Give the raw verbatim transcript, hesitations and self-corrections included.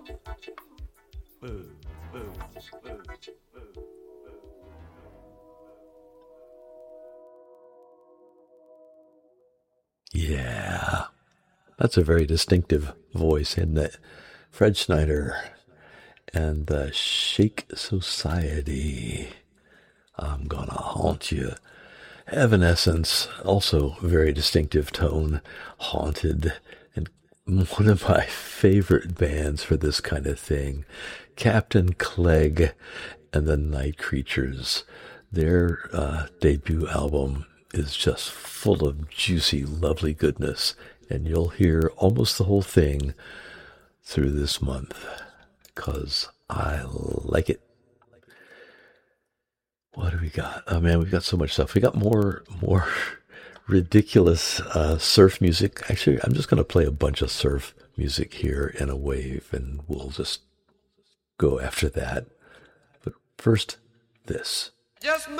Yeah, that's a very distinctive voice, isn't it? Fred Schneider and the Shake Society. I'm gonna haunt you. Evanescence, also very distinctive tone, haunted, and one of my favorite bands for this kind of thing, Captain Clegg and the Night Creatures. Their uh, debut album is just full of juicy, lovely goodness, and you'll hear almost the whole thing through this month, because I like it. What do we got? Oh man, we've got so much stuff. We got more, more ridiculous uh, surf music. Actually, I'm just going to play a bunch of surf music here in a wave, and we'll just go after that. But first, this. Just move